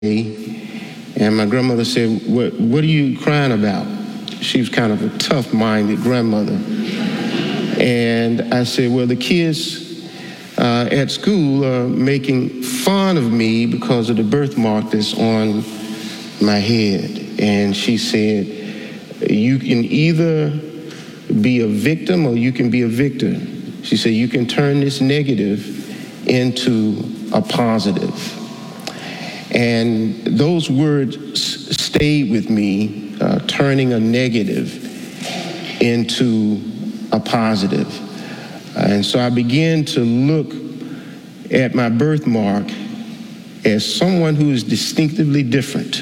And my grandmother said, what are you crying about? She was kind of a tough-minded grandmother. And I said, well, the kids at school are making fun of me because of the birthmark that's on my head. And she said, you can either be a victim or you can be a victor. She said, you can turn this negative into a positive. And those words stayed with me, turning a negative into a positive. And so I began to look at my birthmark as someone who is distinctively different.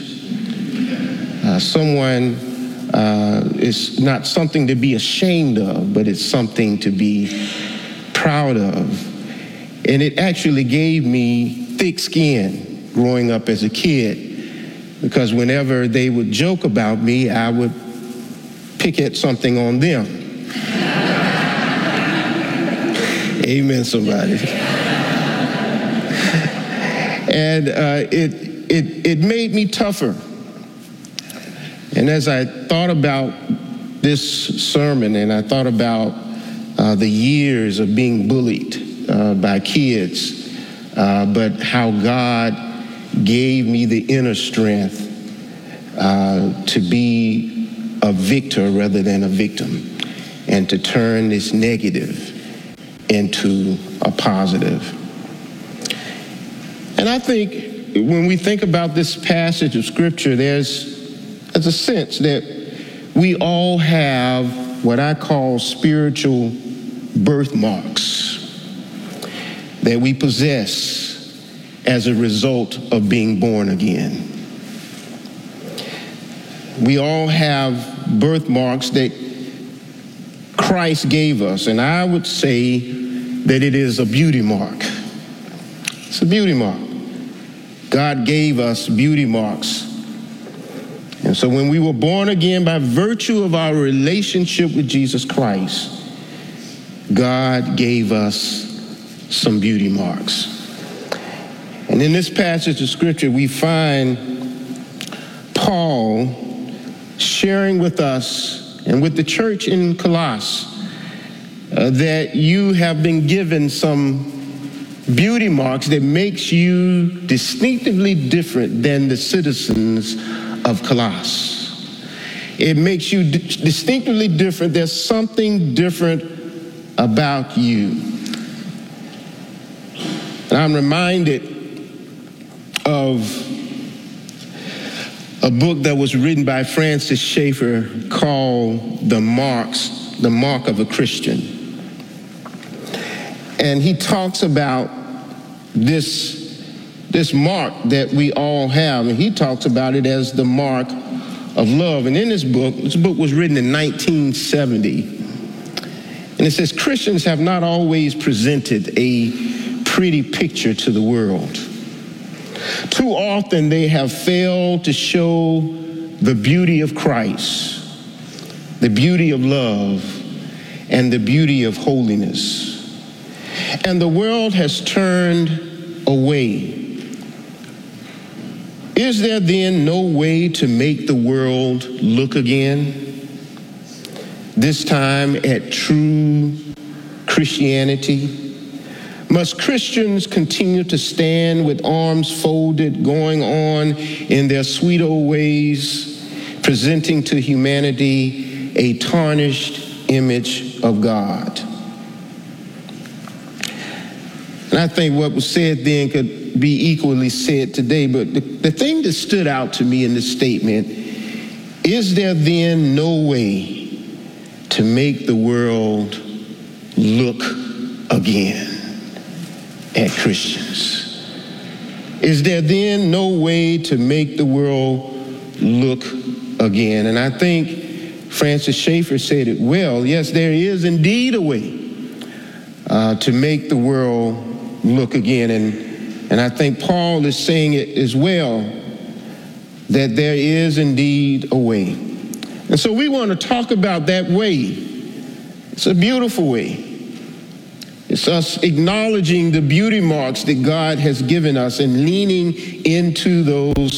Someone is not something to be ashamed of, but it's something to be proud of. And it actually gave me thick skin growing up as a kid, because whenever they would joke about me, I would pick at something on them. Amen, somebody. And it made me tougher. And as I thought about this sermon, and I thought about the years of being bullied by kids, but how God gave me the inner strength to be a victor rather than a victim, and to turn this negative into a positive. And I think when we think about this passage of Scripture, there's a sense that we all have what I call spiritual birthmarks that we possess as a result of being born again. We all have birthmarks that Christ gave us, and I would say that it is a beauty mark. It's a beauty mark. God gave us beauty marks. And so when we were born again by virtue of our relationship with Jesus Christ, God gave us some beauty marks. And in this passage of Scripture, we find Paul sharing with us and with the church in Colossae that you have been given some beauty marks that makes you distinctively different than the citizens of Colossae. It makes you distinctively different. There's something different about you. And I'm reminded of a book that was written by Francis Schaeffer called The Mark of a Christian. And he talks about this mark that we all have, and he talks about it as the mark of love. And in this book was written in 1970, and it says, Christians have not always presented a pretty picture to the world. Too often they have failed to show the beauty of Christ, the beauty of love, and the beauty of holiness. And the world has turned away. Is there then no way to make the world look again? This time at true Christianity? Must Christians continue to stand with arms folded, going on in their sweet old ways, presenting to humanity a tarnished image of God? And I think what was said then could be equally said today, but the thing that stood out to me in this statement, is there then no way to make the world look again at Christians? Is there then no way to make the world look again? And I think Francis Schaeffer said it well. Yes, there is indeed a way to make the world look again. And I think Paul is saying it as well, that there is indeed a way. And so we want to talk about that way. It's a beautiful way. It's us acknowledging the beauty marks that God has given us and leaning into those